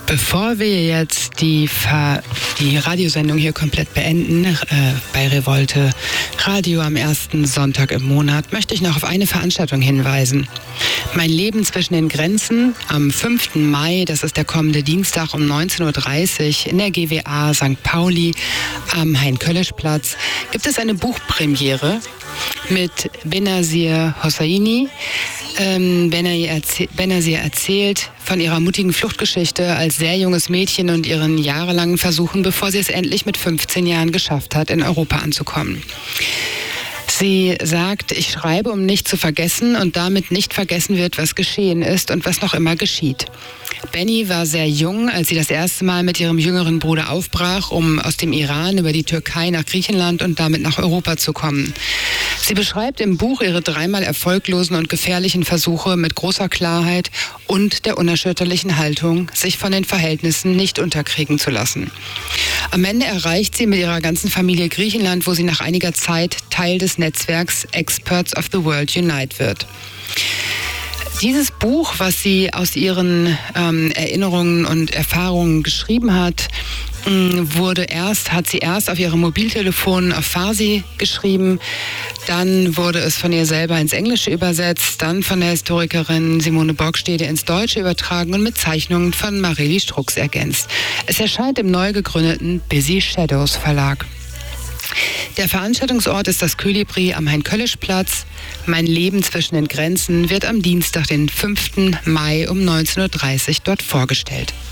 Bevor wir jetzt die Radiosendung hier komplett beenden, bei Revolte Radio am ersten Sonntag im Monat, möchte ich noch auf eine Veranstaltung hinweisen. Mein Leben zwischen den Grenzen am 5. Mai, das ist der kommende Dienstag um 19.30 Uhr in der GWA St. Pauli am Hein-Köllesch-Platz, gibt es eine Buchpremiere mit Benazir Hosseini. Benazir erzählt von ihrer mutigen Fluchtgeschichte als sehr junges Mädchen und ihren jahrelangen Versuchen, bevor sie es endlich mit 15 Jahren geschafft hat, in Europa anzukommen. Sie sagt, ich schreibe, um nicht zu vergessen und damit nicht vergessen wird, was geschehen ist und was noch immer geschieht. Benny war sehr jung, als sie das erste Mal mit ihrem jüngeren Bruder aufbrach, um aus dem Iran über die Türkei nach Griechenland und damit nach Europa zu kommen. Sie beschreibt im Buch ihre dreimal erfolglosen und gefährlichen Versuche mit großer Klarheit und der unerschütterlichen Haltung, sich von den Verhältnissen nicht unterkriegen zu lassen. Am Ende erreicht sie mit ihrer ganzen Familie Griechenland, wo sie nach einiger Zeit Teil des Netzwerks Experts of the World Unite wird. Dieses Buch, was sie aus ihren Erinnerungen und Erfahrungen geschrieben hat, hat sie erst auf ihrem Mobiltelefon auf Farsi geschrieben, dann wurde es von ihr selber ins Englische übersetzt, dann von der Historikerin Simone Borgstede ins Deutsche übertragen und mit Zeichnungen von Mareli Strux ergänzt. Es erscheint im neu gegründeten Busy Shadows Verlag. Der Veranstaltungsort ist das Kolibri am Hein-Köllesch-Platz. Mein Leben zwischen den Grenzen wird am Dienstag, den 5. Mai um 19.30 Uhr dort vorgestellt.